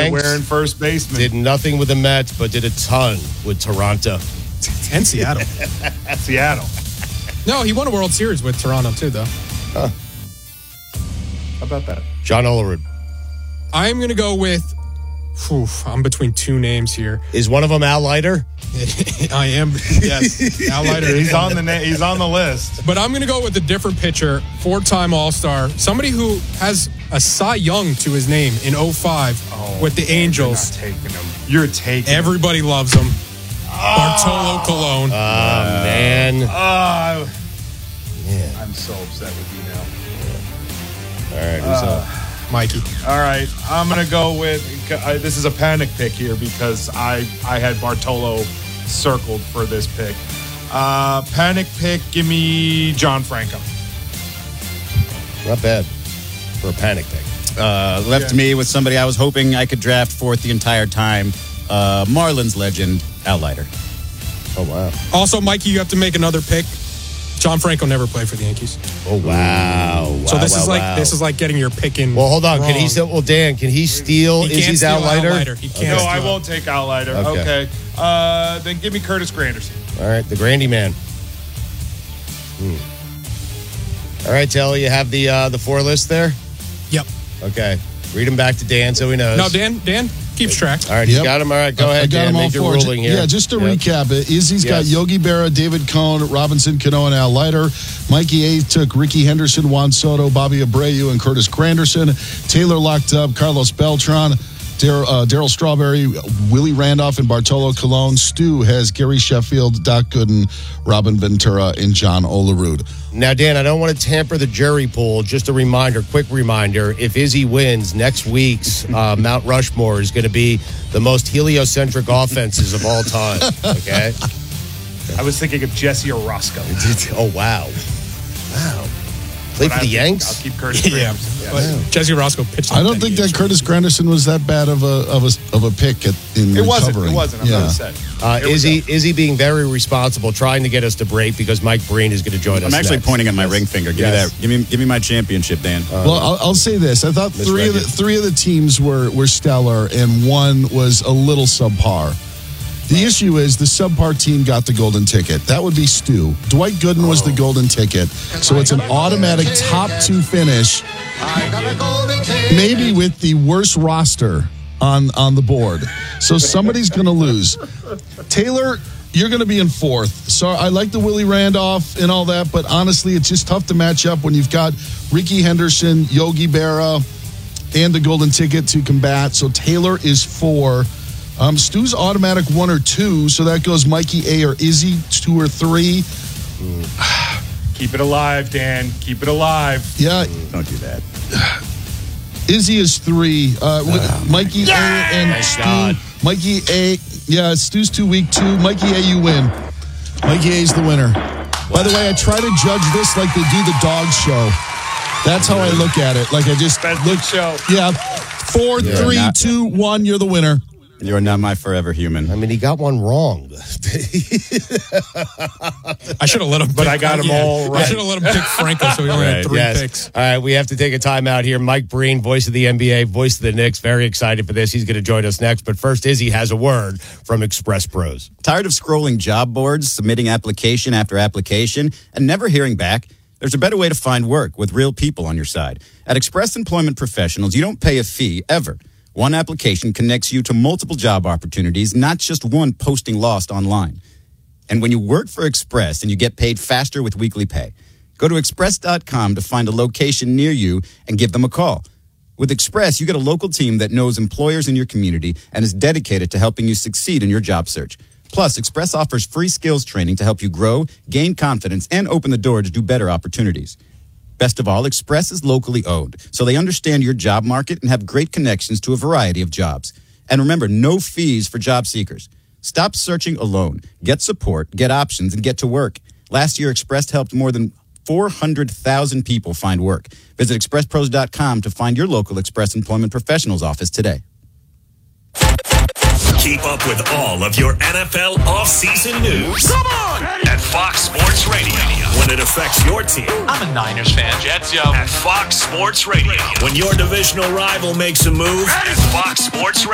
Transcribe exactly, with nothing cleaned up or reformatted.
Hanks. wearing first baseman. Did nothing with the Mets, but did a ton with Toronto. And Seattle. Seattle. No, he won a World Series with Toronto, too, though. Huh. How about that? John Olerud. I'm going to go with... Whew, I'm between two names here. Is one of them Al Leiter? I am, yes. Al Leiter. He's on the na- he's on the list. But I'm going to go with a different pitcher, four-time All-Star, somebody who has a Cy Young to his name in oh five Oh, with the man, Angels. You're not taking him. You're taking Everybody him. loves him. Bartolo Colon. Oh, man. Oh, Yeah. I'm so upset with you now. All right, who's Uh, up? Mikey. All right, I'm gonna go with. Uh, this is a panic pick here because I I had Bartolo circled for this pick. Uh, panic pick. Give me John Franco. Not bad for a panic pick. Uh, left Yeah. me with somebody I was hoping I could draft fourth the entire time. Uh, Marlins legend, Al Leiter. Oh, wow. Also, Mikey, you have to make another pick. John Franco never played for the Yankees. Oh, wow. wow so this wow, is like wow. this is like getting your pick in. Well, hold on. Can he wrong. still? Well, Dan, can he steal? He Is can't he steal Al Leiter? Al Leiter. He can't. No, I steal won't take Al Leiter. Okay. Okay. Uh, then give me Curtis Granderson. All right, the Grandy man. Hmm. All right, Telly, you have the uh, the four list there. Yep. Okay, read them back to Dan so he knows. No, Dan. Dan keeps track. All right, you Yep. got him. All right, go I ahead, got Dan. them all Make your four. ruling here. Yeah, just to Yep. recap it, Izzy's got Yes. Yogi Berra, David Cohn, Robinson Cano, and Al Leiter. Mikey A took Ricky Henderson, Juan Soto, Bobby Abreu, and Curtis Granderson. Taylor locked up Carlos Beltran, Dar- uh, Daryl Strawberry, Willie Randolph, and Bartolo Colon. Stu has Gary Sheffield, Doc Gooden, Robin Ventura, and John Olerud. Now, Dan, I don't want to tamper the jury pool. Just a reminder, quick reminder, if Izzy wins, next week's uh, Mount Rushmore is going to be the most heliocentric offenses of all time. Okay? I was thinking of Jesse Orosco. Oh, wow. Wow. Play But for the I'll Yanks? Keep, I'll keep Curtis Yeah. Granderson. But Jesse Roscoe pitched. I like don't ten think games that for Curtis him. Granderson was that bad of a of a of a pick at, in It wasn't. covering. It wasn't. I'm yeah. not upset. Uh, Here we Izzy, go. Izzy being very responsible, trying to get us to break because Mike Breen is going to join us I'm actually next. pointing at my Yes. ring finger. Give Yes. me that. Give me, give me my championship, Dan. Well, I'll, I'll say this: I thought Miss three of the Reggie. three of the teams were were stellar, and one was a little subpar. The issue is the subpar team got the golden ticket. That would be Stu. Dwight Gooden was the golden ticket, so it's an automatic top two finish. Maybe with the worst roster on on the board, so somebody's going to lose. Taylor, you're going to be in fourth. So I like the Willie Randolph and all that, but honestly, it's just tough to match up when you've got Ricky Henderson, Yogi Berra, and the golden ticket to combat. So Taylor is four. Um, Stu's automatic one or two, so that goes Mikey A or Izzy two or three. Keep it alive, Dan. Keep it alive. Yeah, Don't do that. Izzy is three. Uh, with Mikey A and Stu. God. Mikey A, yeah, Stu's too weak too. Mikey A, you win. Mikey A is the winner. By the way, I try to judge this like they do the dog show. That's how I look at it. Like I just Best look. show. Yeah, four, three, not- two, one. You're the winner. You're not my forever human. I mean, he got one wrong. I should have let him. But pick, I got 'em all I right. should have let him pick Franco, so he only had Right, three Yes. picks. All right, we have to take a timeout here. Mike Breen, voice of the N B A, voice of the Knicks. Very excited for this. He's going to join us next. But first, Izzy has a word from Express Pros. Tired of scrolling job boards, submitting application after application, and never hearing back? There's a better way to find work with real people on your side. At Express Employment Professionals, you don't pay a fee ever. One application connects you to multiple job opportunities, not just one posting lost online. And when you work for Express and you get paid faster with weekly pay, go to express dot com to find a location near you and give them a call. With Express, you get a local team that knows employers in your community and is dedicated to helping you succeed in your job search. Plus, Express offers free skills training to help you grow, gain confidence, and open the door to do better opportunities. Best of all, Express is locally owned, so they understand your job market and have great connections to a variety of jobs. And remember, no fees for job seekers. Stop searching alone. Get support, get options, and get to work. Last year, Express helped more than four hundred thousand people find work. Visit express pros dot com to find your local Express Employment Professionals office today. Keep up with all of your N F L offseason news. Come on! At Fox Sports Radio. When it affects your team. I'm a Niners fan. Jets, yo. At Fox Sports Radio. When your divisional rival makes a move. Fox Sports Radio.